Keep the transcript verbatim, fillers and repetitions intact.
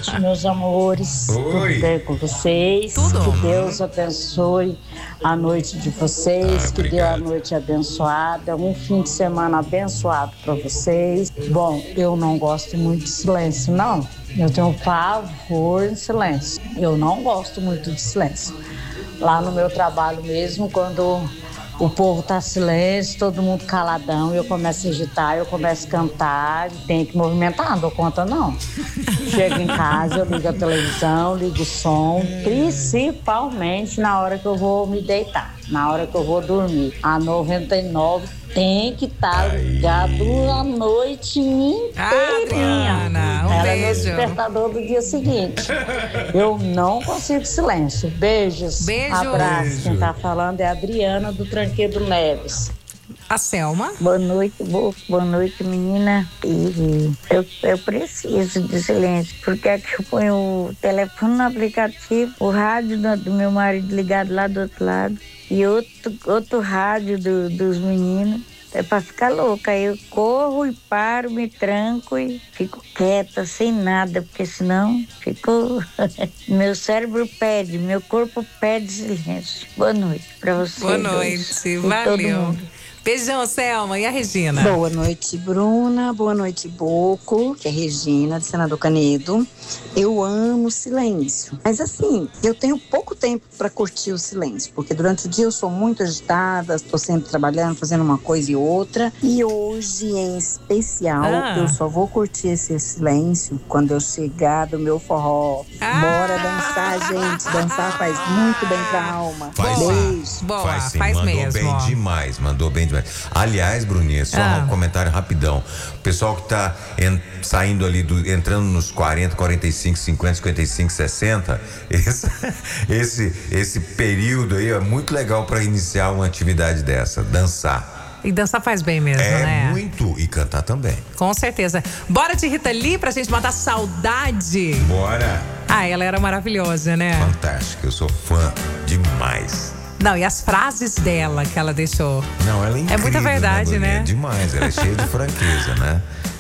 noite, meus amores. Oi. Tudo bem com vocês? Tudo. Que Deus abençoe a noite de vocês, Ah, que dê a obrigado. noite abençoada, um fim de semana abençoado para vocês. Bom, eu não gosto muito de silêncio, não. Eu tenho pavor em silêncio. Eu não gosto muito de silêncio. Lá no meu trabalho mesmo, quando o povo tá silêncio, todo mundo caladão, eu começo a agitar, eu começo a cantar, tem que movimentar, não dou conta não. Chego em casa, eu ligo a televisão, ligo o som, principalmente na hora que eu vou me deitar, na hora que eu vou dormir. A noventa e nove tem que estar tá ligado a noite inteirinha. Adriana, um Ela é meu beijo. despertador do dia seguinte. Eu não consigo silêncio. Beijos. Beijo. Abraço. Beijo. Quem tá falando é a Adriana do Tranqueiro Neves. A Selma. Boa noite, Boca. Boa noite, menina. E eu, eu preciso de silêncio, porque aqui eu ponho o telefone no aplicativo, o rádio do, do meu marido ligado lá do outro lado e outro, outro rádio do, dos meninos. É pra ficar louca. Aí eu corro e paro, me tranco e fico quieta, sem nada, porque senão fico... meu cérebro pede, meu corpo pede silêncio. Boa noite pra você. Boa dois. noite. E todo Valeu. mundo. Beijão, Selma. E a Regina? Boa noite, Bruna. Boa noite, Boco, que é Regina, de Senador Canedo. Eu amo silêncio. Mas assim, eu tenho pouco tempo para curtir o silêncio, porque durante o dia eu sou muito agitada, estou sempre trabalhando, fazendo uma coisa e outra. E hoje, em especial, Ah. eu só vou curtir esse silêncio quando eu chegar do meu forró. Ah. Bora dançar, gente. Dançar faz muito bem pra alma. Faz Boa. Beijo. Boa, Faz sim, faz mandou mesmo. bem ó. demais, mandou bem demais. Aliás, Bruninha, só Ah. um comentário rapidão. O pessoal que tá en- saindo ali, do, entrando nos quarenta, quarenta e cinco, cinquenta, cinquenta e cinco, sessenta, esse, esse, esse período aí é muito legal para iniciar uma atividade dessa, dançar. E dançar faz bem mesmo, É né? muito, e cantar também. Com certeza. Bora de Rita Lee pra gente matar saudade. Bora! Ah, ela era maravilhosa, né? Fantástica, eu sou fã demais. Não, e as frases dela que ela deixou. Não, ela é incrível. muita verdade, Bruninha? né? Demais, ela é cheia de franqueza, né?